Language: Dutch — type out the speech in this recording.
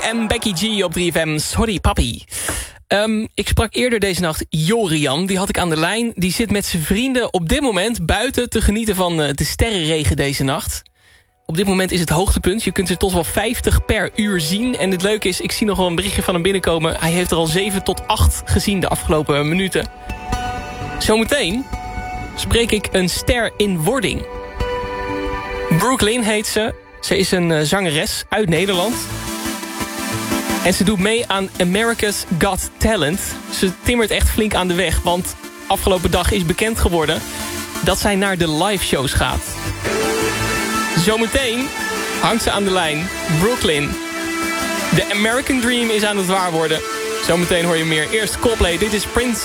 en Becky G op 3FM. Sorry, papi. Ik sprak eerder deze nacht Jorian. Die had ik aan de lijn. Die zit met zijn vrienden op dit moment buiten te genieten van de sterrenregen deze nacht. Op dit moment is het hoogtepunt. Je kunt er tot wel 50 per uur zien. En het leuke is, ik zie nog wel een berichtje van hem binnenkomen. Hij heeft er al 7 tot 8 gezien de afgelopen minuten. Zometeen spreek ik een ster in wording. Brooklyn heet ze. Ze is een zangeres uit Nederland. En ze doet mee aan America's Got Talent. Ze timmert echt flink aan de weg, want afgelopen dag is bekend geworden dat zij naar de live shows gaat. Zometeen hangt ze aan de lijn. Brooklyn. De American Dream is aan het waar worden. Zometeen hoor je meer. Eerst Coldplay, dit is Prince.